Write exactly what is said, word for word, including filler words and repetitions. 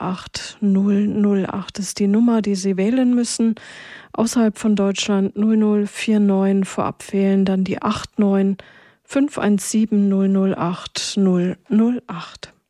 acht null null acht ist die Nummer, die Sie wählen müssen. Außerhalb von Deutschland null null vier neun vorab wählen, dann die acht neun fünf eins sieben null null acht null null acht.